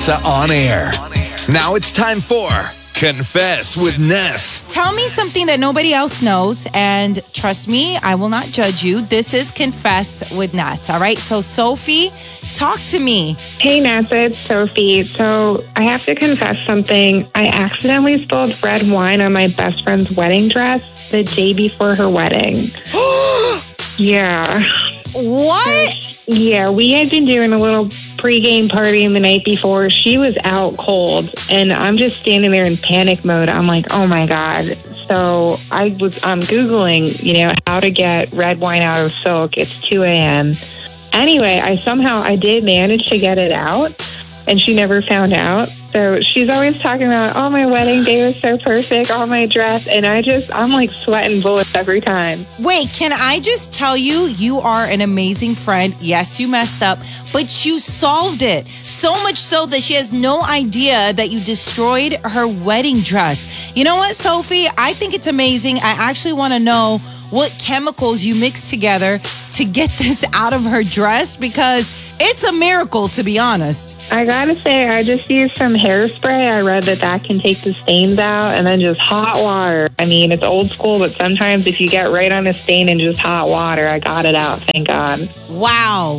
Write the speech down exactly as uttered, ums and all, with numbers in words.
Vanessa on air. Now it's time for Confess with Ness. Tell me something that nobody else knows, and trust me, I will not judge you. This is Confess with Ness, all right? So, Sophie, talk to me. Hey, Nessa, it's Sophie. So I have to confess something. I accidentally spilled red wine on my best friend's wedding dress the day before her wedding. Yeah. What? Yeah, we had been doing a little pregame partying the night before. She was out cold, and I'm just standing there in panic mode. I'm like, oh my God. So I was I'm Googling, you know, how to get red wine out of silk. It's two a.m. Anyway, I somehow, I did manage to get it out, and she never found out. So she's always talking about, oh, my wedding day was so perfect, oh, my dress. And I just, I'm like sweating bullets every time. Wait, can I just tell you, you are an amazing friend. Yes, you messed up, but you solved it. So much so that she has no idea that you destroyed her wedding dress. You know what, Sophie? I think it's amazing. I actually want to know what chemicals you mixed together to get this out of her dress, because it's a miracle, to be honest. I gotta say, I just used some hairspray. I read that that can take the stains out, and then just hot water. I mean, it's old school, but sometimes if you get right on a stain and just hot water, I got it out, thank God. Wow.